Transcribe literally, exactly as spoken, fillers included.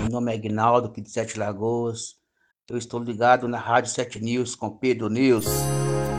Meu nome é Aguinaldo, aqui de Sete Lagoas. Eu estou ligado na Rádio Sete News com Pedro News.